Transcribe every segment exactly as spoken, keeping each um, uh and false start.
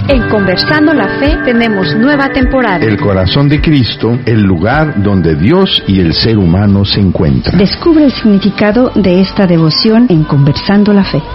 En Conversando la Fe tenemos nueva temporada. El corazón de Cristo, el lugar donde Dios y el ser humano se encuentran. Descubre el significado de esta devoción en Conversando la Fe.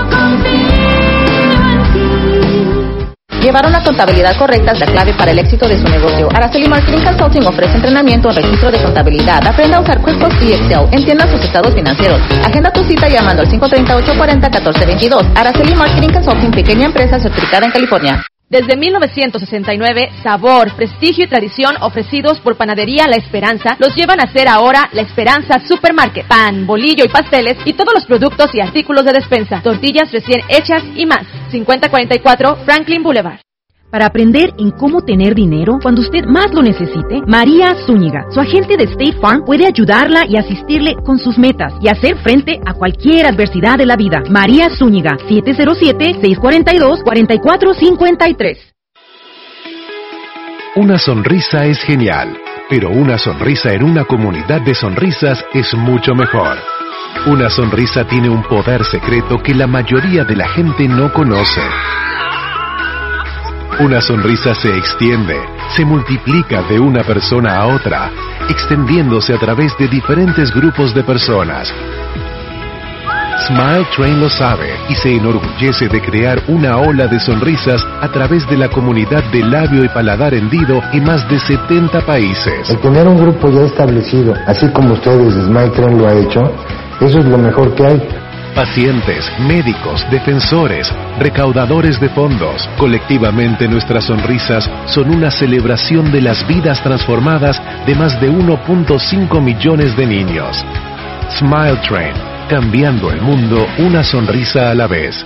Llevar una contabilidad correcta es la clave para el éxito de su negocio. Araceli Marketing Consulting ofrece entrenamiento en registro de contabilidad. Aprenda a usar QuickBooks y Excel. Entienda sus estados financieros. Agenda tu cita llamando al cinco tres ocho, cuatro cero, uno cuatro dos dos. Araceli Marketing Consulting, pequeña empresa certificada en California. Desde mil novecientos sesenta y nueve, sabor, prestigio y tradición ofrecidos por Panadería La Esperanza los llevan a ser ahora La Esperanza Supermarket. Pan, bolillo y pasteles y todos los productos y artículos de despensa. Tortillas recién hechas y más. cincuenta cuarenta y cuatro Franklin Boulevard. Para aprender en cómo tener dinero cuando usted más lo necesite, María Zúñiga, su agente de State Farm, puede ayudarla y asistirle con sus metas y hacer frente a cualquier adversidad de la vida. María Zúñiga, siete cero siete, seis cuatro dos, cuatro cuatro cinco tres. Una sonrisa es genial, pero una sonrisa en una comunidad de sonrisas es mucho mejor. Una sonrisa tiene un poder secreto que la mayoría de la gente no conoce. Una sonrisa se extiende, se multiplica de una persona a otra, extendiéndose a través de diferentes grupos de personas. Smile Train lo sabe y se enorgullece de crear una ola de sonrisas a través de la comunidad de labio y paladar hendido en más de setenta países. El tener un grupo ya establecido, así como ustedes, Smile Train lo ha hecho, eso es lo mejor que hay. Pacientes, médicos, defensores, recaudadores de fondos. Colectivamente nuestras sonrisas son una celebración de las vidas transformadas de más de uno punto cinco millones de niños. Smile Train, cambiando el mundo una sonrisa a la vez.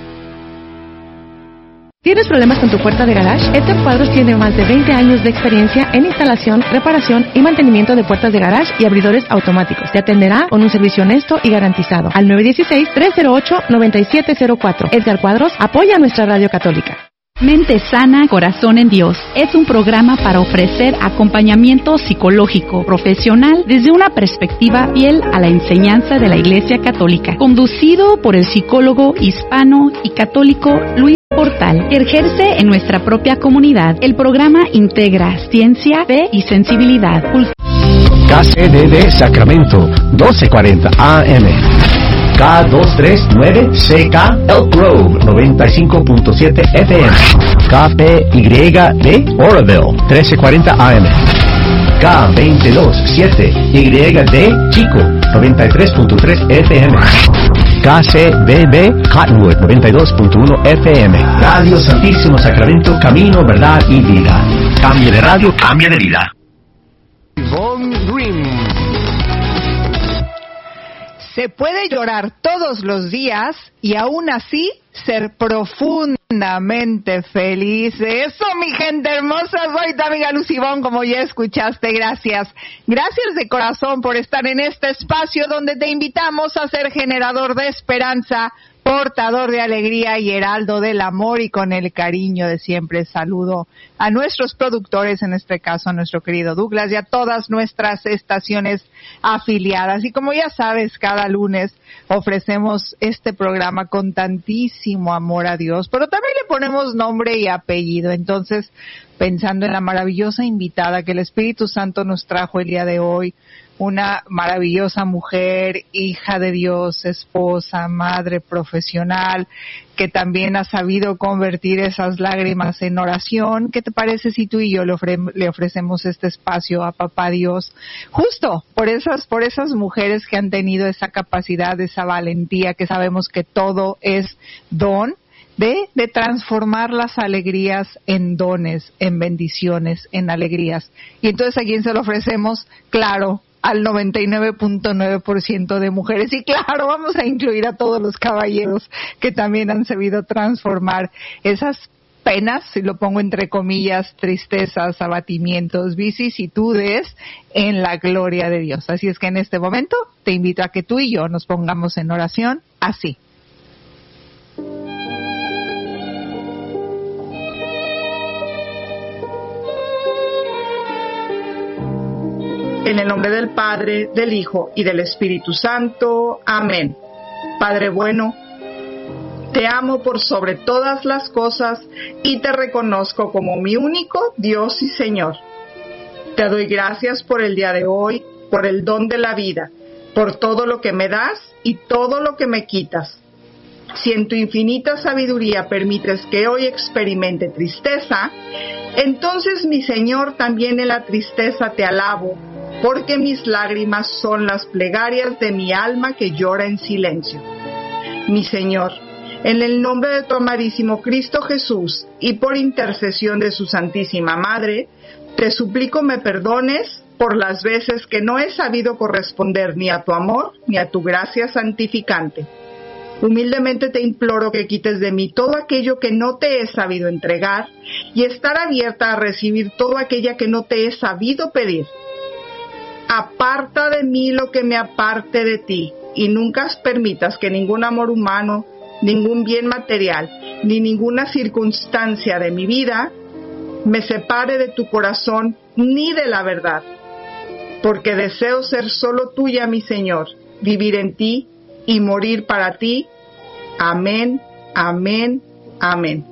¿Tienes problemas con tu puerta de garage? Edgar Cuadros tiene más de veinte años de experiencia en instalación, reparación y mantenimiento de puertas de garage y abridores automáticos. Te atenderá con un servicio honesto y garantizado. Al nueve uno seis, tres cero ocho, nueve siete cero cuatro. Edgar Cuadros apoya a nuestra radio católica. Mente Sana, Corazón en Dios es un programa para ofrecer acompañamiento psicológico profesional desde una perspectiva fiel a la enseñanza de la Iglesia Católica, conducido por el psicólogo hispano y católico Luis Portal. Ejerce en nuestra propia comunidad. El programa integra ciencia, fe y sensibilidad. K C D D Sacramento, doce cuarenta A M. K doscientos treinta y nueve C K Elk Grove, noventa y cinco punto siete F M. K P Y D Oroville, trece cuarenta A M. K veintidós siete Y D Chico, noventa y tres punto tres F M. K C B B Cottonwood, noventa y dos punto uno F M. Radio Santísimo Sacramento, camino, verdad y vida. Cambia de radio, cambia de vida. Yvonne Grimm. Se puede llorar todos los días y aún así ser profundamente feliz. Eso, mi gente hermosa, soy tu amiga Luz Ivonne, como ya escuchaste. Gracias. Gracias de corazón por estar en este espacio donde te invitamos a ser generador de esperanza, portador de alegría y heraldo del amor, y con el cariño de siempre saludo a nuestros productores, en este caso a nuestro querido Douglas, y a todas nuestras estaciones afiliadas. Y como ya sabes, cada lunes ofrecemos este programa con tantísimo amor a Dios, pero también le ponemos nombre y apellido. Entonces, pensando en la maravillosa invitada que el Espíritu Santo nos trajo el día de hoy, una maravillosa mujer, hija de Dios, esposa, madre profesional, que también ha sabido convertir esas lágrimas en oración. ¿Qué te parece si tú y yo le, ofre- le ofrecemos este espacio a Papá Dios? Justo por esas, por esas mujeres que han tenido esa capacidad, esa valentía, que sabemos que todo es don, de, de transformar las alegrías en dones, en bendiciones, en alegrías. Y entonces, ¿a quién se lo ofrecemos? Claro, al noventa y nueve punto nueve por ciento de mujeres. Y claro, vamos a incluir a todos los caballeros que también han sabido transformar esas penas, si lo pongo entre comillas, tristezas, abatimientos, vicisitudes, en la gloria de Dios. Así es que en este momento te invito a que tú y yo nos pongamos en oración así. En el nombre del Padre, del Hijo y del Espíritu Santo. Amén. Padre bueno, Te amo por sobre todas las cosas y te reconozco como mi único Dios y Señor. Te doy gracias por el día de hoy, por el don de la vida, por todo lo que me das y todo lo que me quitas. Si en tu infinita sabiduría permites que hoy experimente tristeza, entonces, mi Señor, también en la tristeza te alabo, porque mis lágrimas son las plegarias de mi alma que llora en silencio. Mi Señor, en el nombre de tu amadísimo Cristo Jesús y por intercesión de su Santísima Madre, te suplico me perdones por las veces que no he sabido corresponder ni a tu amor ni a tu gracia santificante. Humildemente te imploro que quites de mí todo aquello que no te he sabido entregar y estar abierta a recibir todo aquello que no te he sabido pedir. Aparta de mí lo que me aparte de ti y nunca permitas que ningún amor humano, ningún bien material, ni ninguna circunstancia de mi vida me separe de tu corazón ni de la verdad, porque deseo ser solo tuya, mi Señor, vivir en ti y morir para ti. Amén, amén, amén.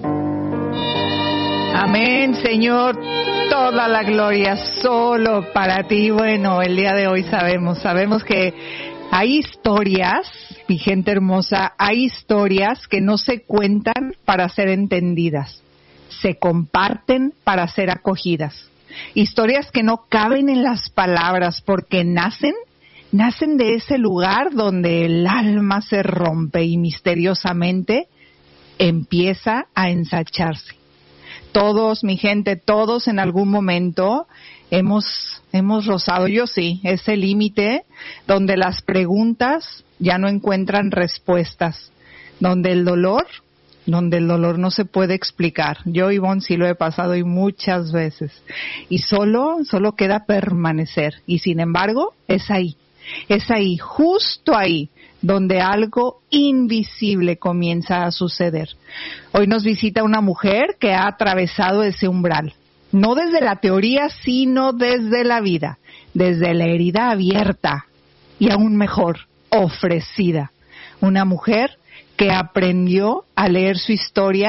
Amén, Señor. Toda la gloria solo para ti. Bueno, el día de hoy sabemos, sabemos que hay historias, mi gente hermosa, hay historias que no se cuentan para ser entendidas, se comparten para ser acogidas. Historias que no caben en las palabras porque nacen Nacen de ese lugar donde el alma se rompe y misteriosamente empieza a ensacharse. Todos, mi gente, todos en algún momento hemos, hemos rozado, yo sí, ese límite donde las preguntas ya no encuentran respuestas, donde el dolor, donde el dolor no se puede explicar. Yo, Ivonne, sí lo he pasado y muchas veces. Y solo, solo queda permanecer. Y sin embargo, es ahí. Es ahí, justo ahí, donde algo invisible comienza a suceder. Hoy nos visita una mujer que ha atravesado ese umbral, no desde la teoría, sino desde la vida, desde la herida abierta y aún mejor, ofrecida. Una mujer que aprendió a leer su historia